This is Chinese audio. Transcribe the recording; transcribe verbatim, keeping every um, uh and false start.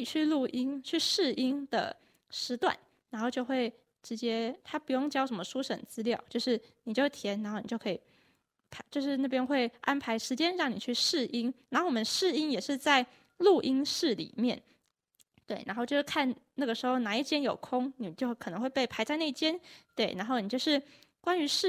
去录音、去试音的时段，然后就会直接，他不用交什么书审资料，就是你就填，然后你就可以，就是那边会安排时间让你去试音，然后我们试音也是在录音室里面，对，然后就是看那个时候哪一间有空，你就可能会被排在那间，对，然后你就是关于试